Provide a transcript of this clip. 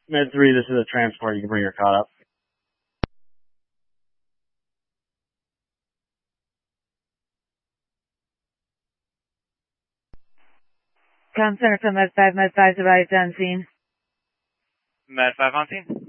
Med 3, this is a transport. You can bring your cot up. Comm Center from Med 5 arrived on scene. Med 5 on scene.